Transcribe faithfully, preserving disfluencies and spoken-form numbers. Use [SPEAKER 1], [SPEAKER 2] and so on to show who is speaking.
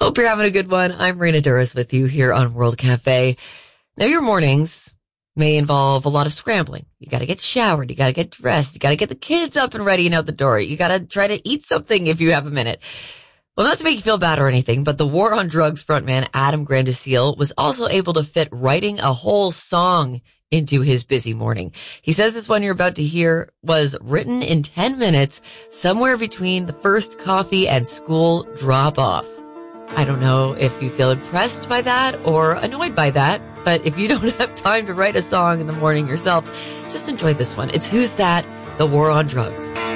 [SPEAKER 1] Hope you're having a good one. I'm Rena Duras with you here on World Cafe. Now, your mornings may involve a lot of scrambling. You got to get showered. You got to get dressed. You got to get the kids up and ready and out the door. You got to try to eat something if you have a minute. Well, not to make you feel bad or anything, but the War on Drugs frontman Adam Grandiseel was also able to fit writing a whole song into his busy morning. He says this one you're about to hear was written in ten minutes, somewhere between the first coffee and school drop-off. I don't know if you feel impressed by that or annoyed by that, but if you don't have time to write a song in the morning yourself, just enjoy this one. It's Who's That? The War on Drugs.